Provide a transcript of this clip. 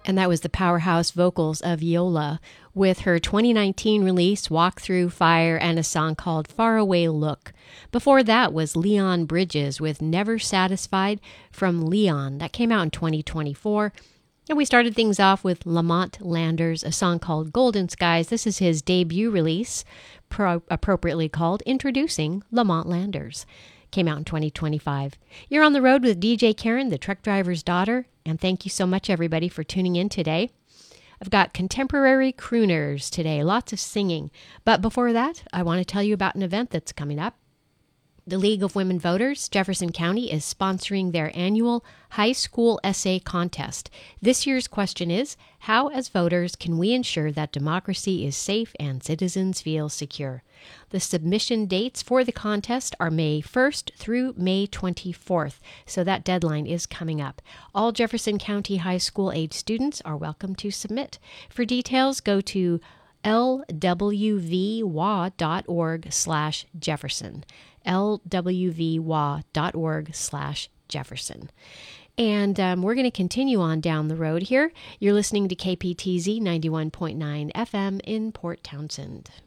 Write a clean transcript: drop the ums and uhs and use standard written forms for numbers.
And that was the powerhouse vocals of Yola with her 2019 release, Walk Through Fire, and a song called Faraway Look. Before that was Leon Bridges with Never Satisfied from Leon. That came out in 2024. And we started things off with Lamont Landers, a song called Golden Skies. This is his debut release, appropriately called Introducing Lamont Landers. Came out in 2025. You're on the road with DJ Karen, the truck driver's daughter, and thank you so much, everybody, for tuning in today. I've got contemporary crooners today, lots of singing. But before that, I want to tell you about an event that's coming up. The League of Women Voters, Jefferson County, is sponsoring their annual high school essay contest. This year's question is, how as voters can we ensure that democracy is safe and citizens feel secure? The submission dates for the contest are May 1st through May 24th, so that deadline is coming up. All Jefferson County high school age students are welcome to submit. For details, go to lwvwa.org/Jefferson. lwvwa.org/Jefferson. And we're going to continue on down the road here. You're listening to KPTZ 91.9 FM in Port Townsend.